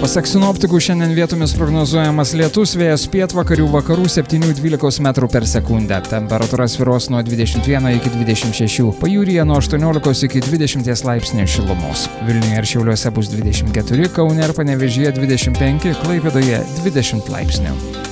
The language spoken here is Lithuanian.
Pasak sinoptikų, šiandien vietomis prognozuojamas lietus, vėjas pietvakarių vakarų 7–12 metrų per sekundę. Temperatūra svyruos nuo 21 iki 26, pajūryje nuo 18 iki 20 laipsnių šilumos. Vilniuje ir Šiauliuose bus 24, Kaune ir Panevėžyje 25, Klaipėdoje 20 laipsnių.